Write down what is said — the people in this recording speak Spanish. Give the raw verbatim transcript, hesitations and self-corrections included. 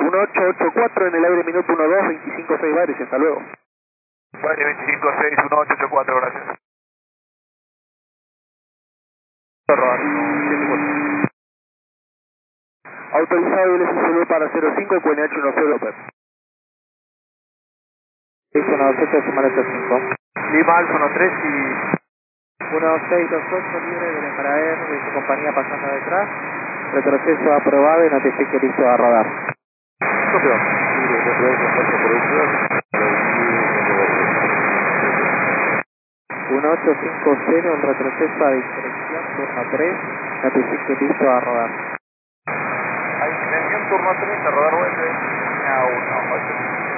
uno ocho ocho cuatro en el aire minuto uno dos, veinticinco seis Baires, hasta luego. Vale, veinticinco seis, uno ocho ocho cuatro, gracias. Autorizado L S C B para cero cinco, Q N H uno cero, López. seis uno dos ocho, Lima ocho cinco. Lima Alfa uno tres y... uno seis dos ocho, libre del Embraer de su compañía pasando detrás. Retroceso aprobado y notifique listo a rodar. Copio. uno ocho cinco cero, el retroceso a discreción, turno tres, notifique listo a rodar. A discreción turno tres, a rodar vuelve. A uno ocho.